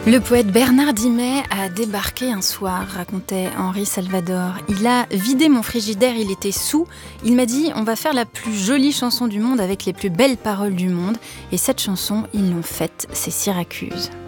Le poète Bernard Dimet a débarqué un soir, racontait Henri Salvador. Il a vidé mon frigidaire, il était saoul. Il m'a dit, on va faire la plus jolie chanson du monde avec les plus belles paroles du monde. Et cette chanson, ils l'ont faite, c'est Syracuse.